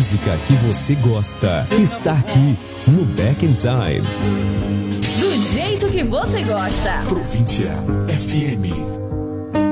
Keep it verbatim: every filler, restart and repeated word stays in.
música que você gosta está aqui no Back in Time. Do jeito que você gosta. Província F M.